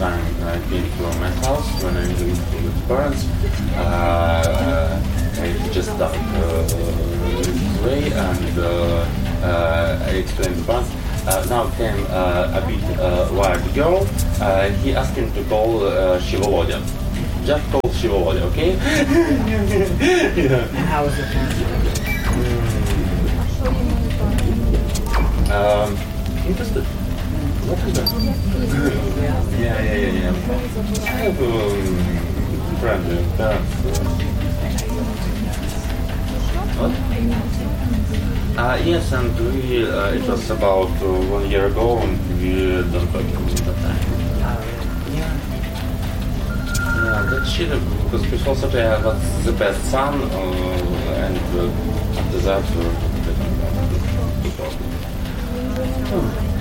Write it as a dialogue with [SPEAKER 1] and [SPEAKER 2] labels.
[SPEAKER 1] time came to my house when I lived with parents. I just done way and I explained the parents. Now came a bit wild girl. He asked him to call Shivolodya. Just call Shivolodya, okay? Yeah.
[SPEAKER 2] And how was it?
[SPEAKER 1] Interested. What is that? Yeah. I have friend parents. What? Yes, and we, it was about 1 year ago, and we don't talk at that time. Yeah, that's shit, because before that I was the best son, and after that, we don't talk.